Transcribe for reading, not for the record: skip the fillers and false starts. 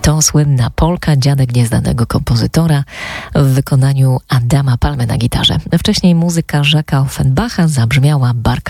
To słynna polka Dziadek nieznanego kompozytora w wykonaniu Adama Palmy na gitarze. Wcześniej muzyka Jacques'a Offenbacha zabrzmiała barka